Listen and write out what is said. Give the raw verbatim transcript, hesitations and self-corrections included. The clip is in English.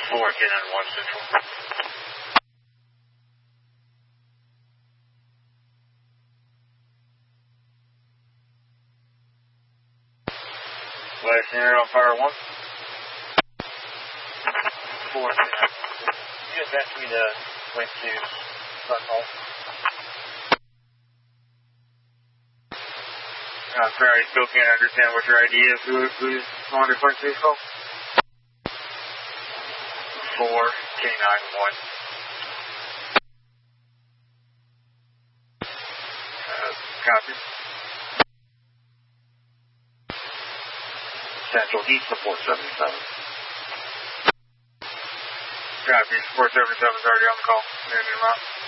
four K nine one Central. Last air on fire one. four K nine one. You just asked me to link to Sun Hall. I'm sorry, I still can't understand what your idea is. Who, who's on the front stage call? four K nine one. Uh, copy. Central East support seventy-seven. Copy. Support seventy-seven is already on the call. Moving them up.